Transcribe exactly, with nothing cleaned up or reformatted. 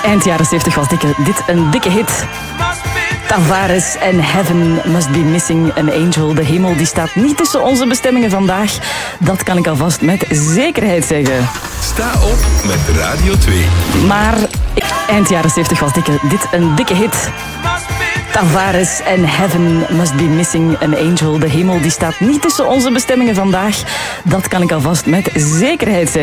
Eind jaren zeventig was dikke, dit een dikke hit. Tavares en Heaven Must Be Missing an Angel. De hemel die staat niet tussen onze bestemmingen vandaag. Dat kan ik alvast met zekerheid zeggen. Sta op met Radio twee. Maar eind jaren zeventig was dikke, dit een dikke hit. Tavares en Heaven Must Be Missing an Angel. De hemel die staat niet tussen onze bestemmingen vandaag. Dat kan ik alvast met zekerheid zeggen.